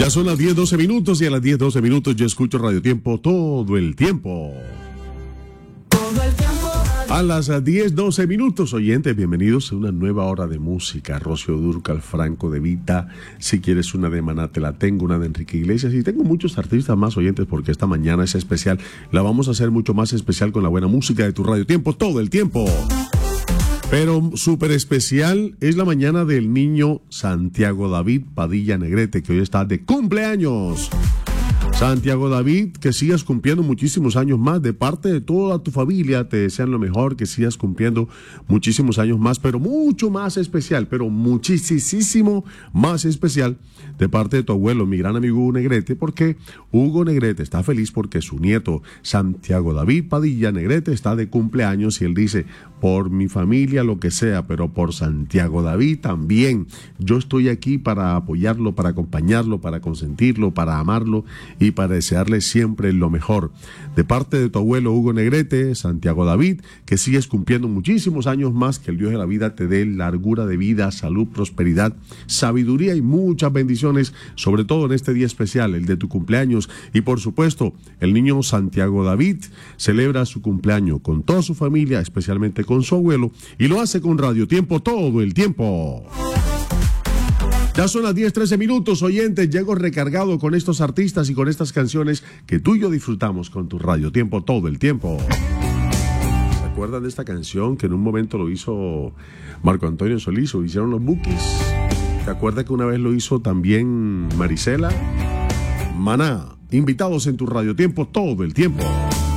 Ya son las 10:12 minutos y a las 10:12 minutos yo escucho Radio Tiempo todo el tiempo. Todo el tiempo. A las 10:12 minutos, oyentes, bienvenidos a una nueva hora de música. Rocío Dúrcal, Franco De Vita, si quieres una de Maná te la tengo, una de Enrique Iglesias y tengo muchos artistas más, oyentes, porque esta mañana es especial. La vamos a hacer mucho más especial con la buena música de tu Radio Tiempo todo el tiempo. Pero súper especial es la mañana del niño Santiago David Padilla Negrete, que hoy está de cumpleaños. Santiago David, que sigas cumpliendo muchísimos años más. De parte de toda tu familia te desean lo mejor, que sigas cumpliendo muchísimos años más, pero mucho más especial, pero muchísimo más especial de parte de tu abuelo, mi gran amigo Hugo Negrete, porque Hugo Negrete está feliz porque su nieto Santiago David Padilla Negrete está de cumpleaños y él dice: por mi familia lo que sea, pero por Santiago David también. Yo estoy aquí para apoyarlo, para acompañarlo, para consentirlo, para amarlo y para desearle siempre lo mejor. De parte de tu abuelo Hugo Negrete, Santiago David, que sigues cumpliendo muchísimos años más, que el Dios de la vida te dé largura de vida, salud, prosperidad, sabiduría y muchas bendiciones, sobre todo en este día especial, el de tu cumpleaños. Y por supuesto, el niño Santiago David celebra su cumpleaños con toda su familia, especialmente con su abuelo, y lo hace con Radio Tiempo todo el tiempo. Ya son las 10:13 minutos, oyentes. Llego recargado con estos artistas y con estas canciones que tú y yo disfrutamos con tu Radio Tiempo todo el tiempo. ¿Se acuerdan de esta canción que en un momento lo hizo Marco Antonio Solís, o hicieron los Bukis? ¿Te acuerdas que una vez lo hizo también Marisela? Maná, invitados en tu Radio Tiempo todo el tiempo.